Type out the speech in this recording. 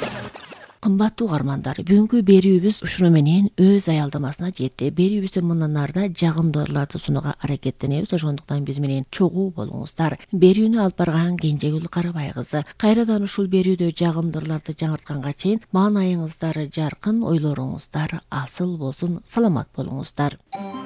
Кымбаттуу угармандар, бүгүнкү берүүбүз ушуну менен өз аялдамасына жетти. Берүүбүздө мындан арда жагымдуу ырларды сунууга аракеттенебиз. Ошондуктан биз менен чогуу болуңуздар. Берүүнү алып барган Кенжегүл Карабай кызы. Кайрадан ушул берүүдө жагымдуу ырларды жаңыртканга чейин маанайыңыздар жаркын, ойлоруңуздар асыл болсун. Саламат болуңуздар.